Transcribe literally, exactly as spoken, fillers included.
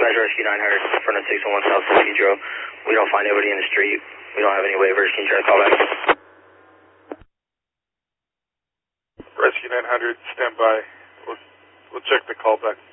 Dispatch Rescue nine hundred, in front of six one one South San Pedro. We don't find anybody in the street. We don't have any waivers. Can you try to call back? Rescue nine hundred, stand by. We'll, we'll check the call back.